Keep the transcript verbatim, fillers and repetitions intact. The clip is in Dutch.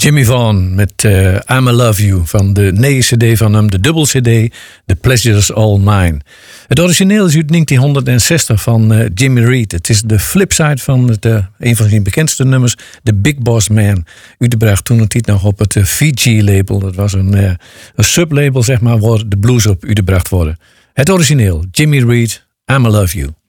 Jimmy Vaughan met uh, I'm a Love You van de negen cd van hem, de dubbel cd, The Pleasure's All Mine. Het origineel is uit negentien zestig van uh, Jimmy Reed. Het is de flipside van het, uh, een van zijn bekendste nummers, The Big Boss Man. Uitgebracht toen het tijd nog op het uh, Fiji-label. Dat was een, uh, een sublabel, zeg maar, waar de blues op uitgebracht worden. Het origineel, Jimmy Reed, I'm a Love You.